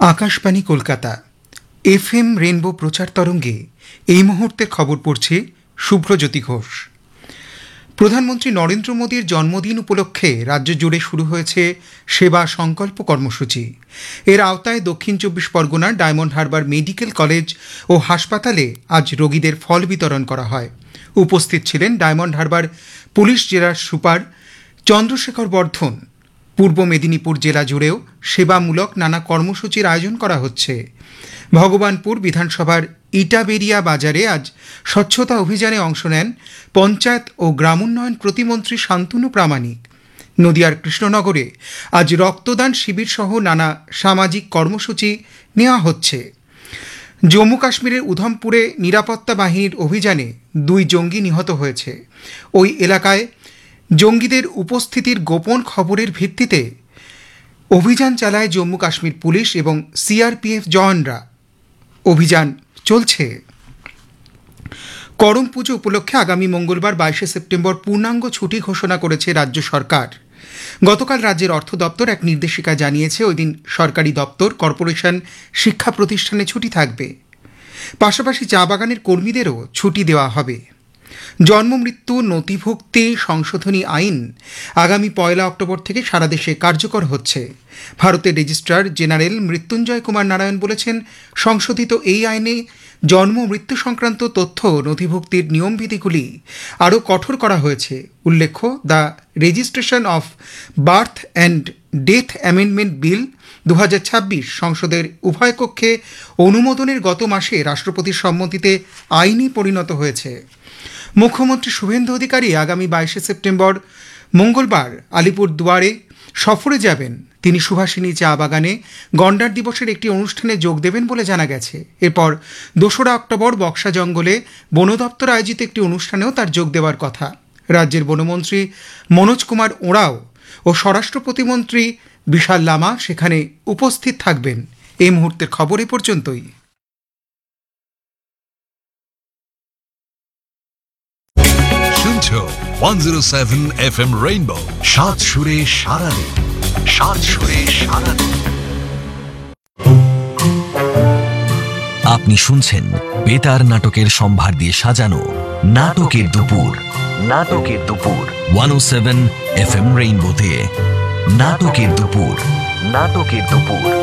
Akashvani Kolkata FM rainbow প্রচার তরঙ্গে এই মুহূর্তের খবর পড়ছে শুভ্রজ্যোতি ঘোষ। প্রধানমন্ত্রী নরেন্দ্র মোদীর জন্মদিন উপলক্ষে রাজ্য জুড়ে শুরু হয়েছে সেবা সংকল্প কর্মসূচি। এর আওতায় দক্ষিণ চব্বিশ পরগনার ডায়মন্ড হারবার মেডিকেল কলেজ ও হাসপাতালে আজ রোগীদের ফল বিতরণ করা হয়। উপস্থিত ছিলেন ডায়মন্ড হারবার পুলিশ জেলার সুপার চন্দ্রশেখর বর্ধন। পূর্ব মেদিনীপুর জেলা জুড়েও সেবামূলক নানা কর্মসূচির আয়োজন করা হচ্ছে। ভগবানপুর বিধানসভার ইটাবেরিয়া বাজারে আজ স্বচ্ছতা অভিযানে অংশ নেন পঞ্চায়েত ও গ্রামোন্নয়ন প্রতিমন্ত্রী শান্তনু প্রামাণিক। নদিয়ার কৃষ্ণনগরে আজ রক্তদান শিবির সহ নানা সামাজিক কর্মসূচি নেওয়া হচ্ছে। জম্মু কাশ্মীরের উধমপুরে নিরাপত্তা বাহিনীর অভিযানে 2 জঙ্গি নিহত হয়েছে। ওই এলাকায় জঙ্গিদের উপস্থিতির গোপন খবরের ভিত্তিতে অভিযান চালায় জম্মু কাশ্মীর পুলিশ এবং সিআরপিএফ জওয়ানরা। অভিযান চলছে। করম পুজো উপলক্ষে আগামী মঙ্গলবার 22 সেপ্টেম্বর পূর্ণাঙ্গ ছুটি ঘোষণা করেছে রাজ্য সরকার। গতকাল রাজ্যের অর্থ দপ্তর এক নির্দেশিকা জানিয়েছে ওই দিন সরকারি দপ্তর, কর্পোরেশন, শিক্ষা প্রতিষ্ঠানে ছুটি থাকবে। পাশাপাশি চা বাগানের কর্মীদেরও ছুটি দেওয়া হবে। জন্ম মৃত্যু নথিভুক্তি সংশোধনী আইন আগামী 1 অক্টোবর থেকে সারা দেশে কার্যকর হচ্ছে। ভারতের রেজিস্ট্রার জেনারেল মৃত্যুঞ্জয় কুমার নারায়ণ বলেছেন, সংশোধিত এই আইনে জন্ম মৃত্যু সংক্রান্ত তথ্য নথিভুক্তির নিয়মবিধিগুলি আরও কঠোর করা হয়েছে। উল্লেখ্য, the registration of birth and death amendment bill 2026 সংসদের উভয় কক্ষে অনুমোদনের গত মাসে রাষ্ট্রপতির সম্মতিতে আইনে পরিণত হয়েছে। মুখ্যমন্ত্রী শুভেন্দু অধিকারী আগামী 22 সেপ্টেম্বর মঙ্গলবার আলিপুর দুয়ারে সফরে যাবেন। তিনি সুভাষিনী চা বাগানে গন্ডার দিবসের একটি অনুষ্ঠানে যোগ দেবেন বলে জানা গেছে। এরপর 2 অক্টোবর বক্সা জঙ্গলে বন দপ্তর আয়োজিত একটি অনুষ্ঠানেও তার যোগ দেওয়ার কথা। রাজ্যের বনমন্ত্রী মনোজ কুমার ওঁরাও ও স্বরাষ্ট্র প্রতিমন্ত্রী বিশাল লামা সেখানে উপস্থিত থাকবেন। এই মুহূর্তের খবর এ পর্যন্তই। শুনছো 107 FM রেইনবো, সাত সুরে সারা দিন, সাত সুরে সারা দিন। আপনি শুনছেন বেতার নাটকের সম্ভার দিয়ে সাজানো নাটকের দুপুর। নাটকের দুপুর 107 FM রেইনবোতে। নাটকের দুপুর, নাটকের দুপুর।